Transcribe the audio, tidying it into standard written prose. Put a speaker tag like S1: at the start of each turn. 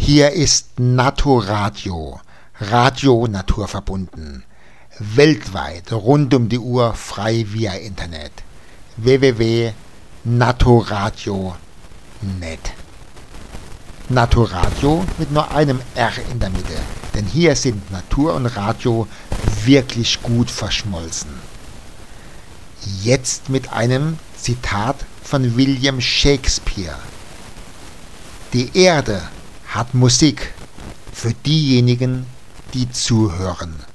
S1: Hier ist Naturadio, Radio naturverbunden, weltweit rund um die Uhr frei via Internet. www.naturadio.net. Naturadio mit nur einem R in der Mitte, denn hier sind Natur und Radio wirklich gut verschmolzen. Jetzt mit einem Zitat von William Shakespeare. Die Erde hat Musik für diejenigen, die zuhören.